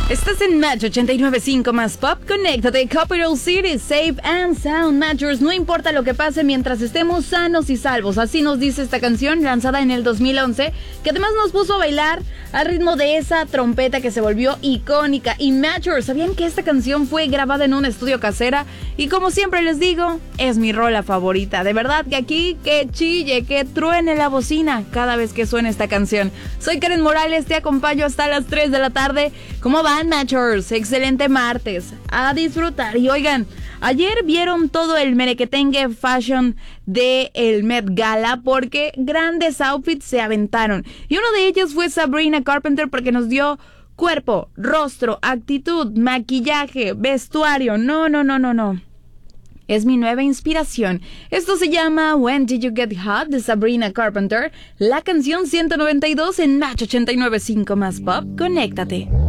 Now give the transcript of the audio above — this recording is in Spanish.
Estás en Match 89.5 más Pop. Conéctate, Capital City, Safe and Sound Matchers. No importa lo que pase mientras estemos sanos y salvos. Así nos dice esta canción, lanzada en el 2011, que además nos puso a bailar al ritmo de esa trompeta que se volvió icónica. Y Matchers, ¿sabían que esta canción fue grabada en un estudio casera? Y como siempre les digo, es mi rola favorita. De verdad que aquí que chille, que truene la bocina cada vez que suene esta canción. Soy Karen Morales, te acompaño hasta las 3 de la tarde. ¿Cómo van, Matchers? Excelente martes. A disfrutar. Y oigan, ayer vieron todo el merequetengue fashion de el Met Gala porque grandes outfits se aventaron. Y uno de ellos fue Sabrina Carpenter porque nos dio cuerpo, rostro, actitud, maquillaje, vestuario. No. Es mi nueva inspiración. Esto se llama When Did You Get Hot de Sabrina Carpenter. La canción 192 en Match 89.5 más Pop. Conéctate.